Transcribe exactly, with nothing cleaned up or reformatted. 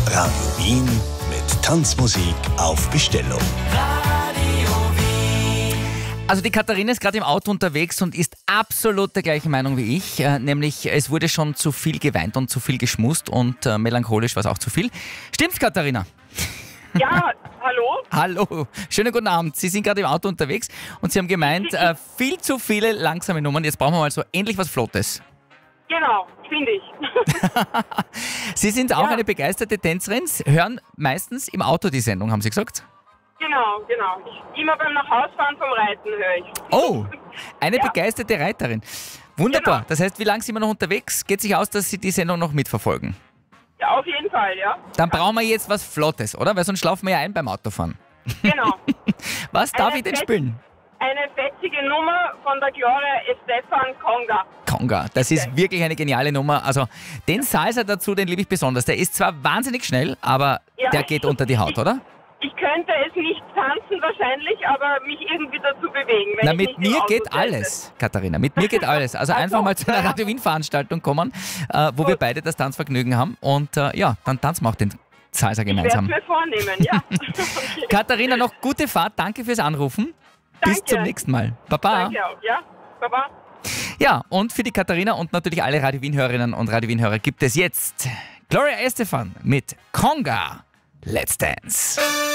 Radio Wien mit Tanzmusik auf Bestellung. Also die Katharina ist gerade im Auto unterwegs und ist absolut der gleichen Meinung wie ich, äh, nämlich es wurde schon zu viel geweint und zu viel geschmust und äh, melancholisch war es auch zu viel. Stimmt's, Katharina? Ja, hallo? Hallo, schönen guten Abend. Sie sind gerade im Auto unterwegs und Sie haben gemeint, äh, viel zu viele langsame Nummern. Jetzt brauchen wir mal so endlich was Flottes. Genau, finde ich. Sie sind auch Ja. eine begeisterte Tänzerin, hören meistens im Auto die Sendung, haben Sie gesagt? Genau, genau. Ich, immer beim Nachhausfahren vom Reiten höre ich. Oh, eine Ja. begeisterte Reiterin. Wunderbar. Genau. Das heißt, wie lange sind wir noch unterwegs? Geht sich aus, dass Sie die Sendung noch mitverfolgen? Ja, auf jeden Fall, ja. Dann brauchen wir jetzt was Flottes, oder? Weil sonst schlafen wir ja ein beim Autofahren. Genau. Was darf Eine ich denn Fett- spielen? Eine fetzige Nummer von der Gloria Estefan Conga. Conga. Das ist wirklich eine geniale Nummer. Also den Salsa dazu, den liebe ich besonders. Der ist zwar wahnsinnig schnell, aber Ja. der geht unter die Haut, oder? Ich könnte es nicht tanzen wahrscheinlich, aber mich irgendwie dazu bewegen. Wenn Na, ich mit nicht im mir Auto geht sitze. alles, Katharina. Mit mir geht alles. Also Ach so, einfach mal zu einer ja. Radio Wien-Veranstaltung kommen, äh, wo wir beide das Tanzvergnügen haben. Und äh, ja, dann tanzen wir auch den Salsa Ich werde gemeinsam. es mir vornehmen, ja. Okay. Katharina, noch gute Fahrt. Danke fürs Anrufen. Bis Danke. zum nächsten Mal. Baba. Danke auch, ja. Baba. Ja, und für die Katharina und natürlich alle Radio Wien-Hörerinnen und Radio Wien-Hörer gibt es jetzt Gloria Estefan mit Conga. Let's Dance.